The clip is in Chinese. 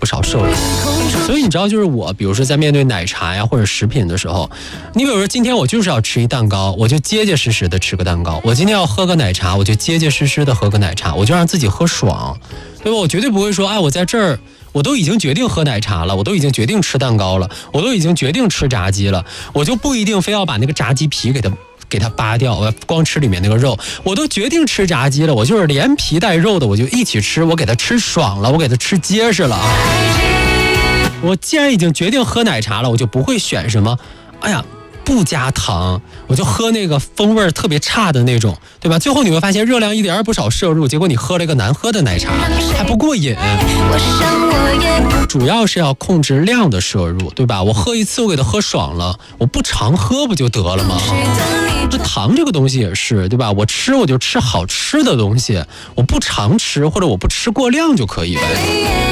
不少摄入。所以你知道，就是我比如说在面对奶茶呀或者食品的时候，你比如说今天我就是要吃一蛋糕，我就结结实实的吃个蛋糕；我今天要喝个奶茶，我就结结实实的喝个奶茶，我就让自己喝爽，对吧？我绝对不会说，哎，我在这儿我都已经决定喝奶茶了，我都已经决定吃蛋糕了，我都已经决定吃炸鸡了，我就不一定非要把那个炸鸡皮给它扒掉，我光吃里面那个肉。我都决定吃炸鸡了，我就是连皮带肉的我就一起吃，我给它吃爽了，我给它吃结实了啊！我既然已经决定喝奶茶了，我就不会选什么，哎呀，不加糖，我就喝那个风味特别差的那种，对吧？最后你会发现热量一点不少摄入，结果你喝了一个难喝的奶茶，还不过瘾。主要是要控制量的摄入，对吧？我喝一次我给它喝爽了，我不常喝不就得了吗？这糖这个东西也是，对吧？我吃我就吃好吃的东西，我不常吃或者我不吃过量就可以呗。